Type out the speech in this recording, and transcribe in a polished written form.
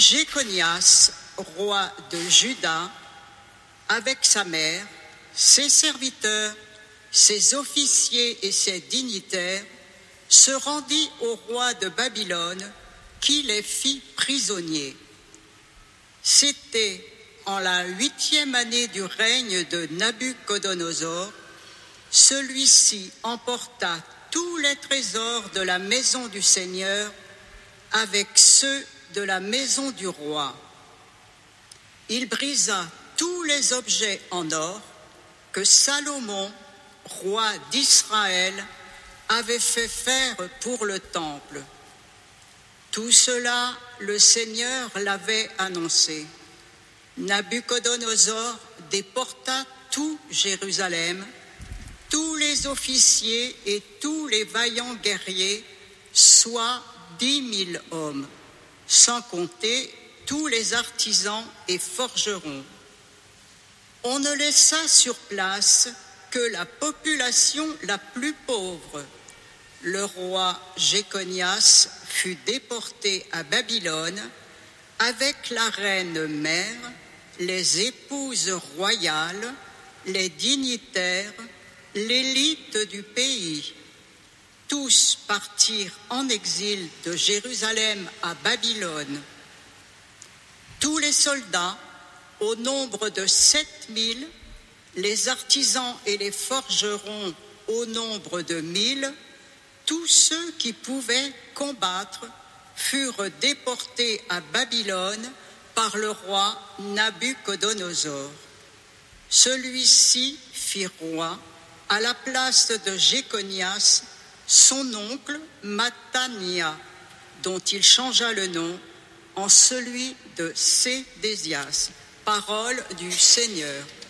Jéconias, roi de Juda, avec sa mère, ses serviteurs, ses officiers et ses dignitaires, se rendit au roi de Babylone, qui les fit prisonniers. C'était en la 8e année du règne de Nabuchodonosor. Celui-ci emporta tous les trésors de la maison du Seigneur avec ceux de la maison du roi. Il brisa tous les objets en or que Salomon, roi d'Israël, avait fait faire pour le temple. Tout cela, le Seigneur l'avait annoncé. Nabuchodonosor déporta tout Jérusalem, tous les officiers et tous les vaillants guerriers, soit 10 000 hommes, sans compter tous les artisans et forgerons. On ne laissa sur place que la population la plus pauvre. Le roi Jéconias fut déporté à Babylone avec la reine mère, les épouses royales, les dignitaires, l'élite du pays. Tous partirent en exil de Jérusalem à Babylone. Tous les soldats, au nombre de 7 000, les artisans et les forgerons au nombre de 1 000, tous ceux qui pouvaient combattre furent déportés à Babylone par le roi Nabuchodonosor. Celui-ci fit roi à la place de Jéconias, son oncle Mattania, dont il changea le nom en celui de Sédécias. Parole du Seigneur.